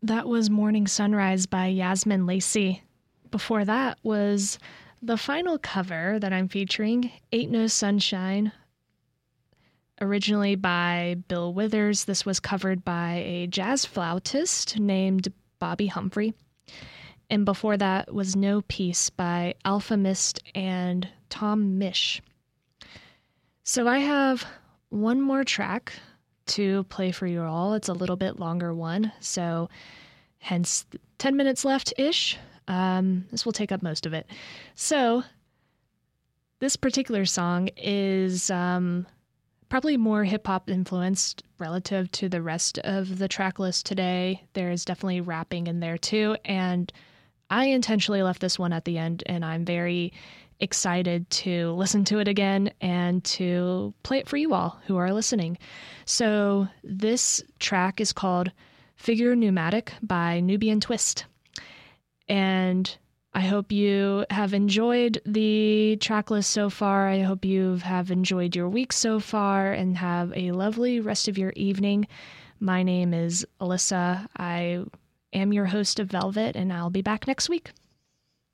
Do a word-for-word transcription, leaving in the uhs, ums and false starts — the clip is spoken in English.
That was Morning Sunrise by Yasmin Lacey. Before that was the final cover that I'm featuring, Ain't No Sunshine, originally by Bill Withers. This was covered by a jazz flautist named Bobby Humphrey. And before that was No Peace by Alpha Mist and Tom Misch. So I have one more track to play for you all. It's a little bit longer one, so hence ten minutes left-ish. Um, this will take up most of it. So this particular song is um, probably more hip-hop influenced relative to the rest of the track list today. There's definitely rapping in there too, and I intentionally left this one at the end, and I'm very excited to listen to it again and to play it for you all who are listening. So this track is called Figure Pneumatic by Nubian Twist. And I hope you have enjoyed the track list so far. I hope you have enjoyed your week so far and have a lovely rest of your evening. My name is Alyssa. I am your host of Velvet, and I'll be back next week.